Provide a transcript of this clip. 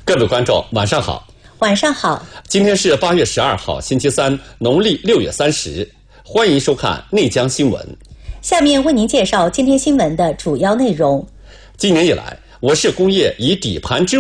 各位观众，晚上好。 晚上好。 今天是8月12号，星期三，农历6月30。欢迎收看内江新闻。 下面为您介绍今天新闻的主要内容。 今年以来，我市工业以底盘之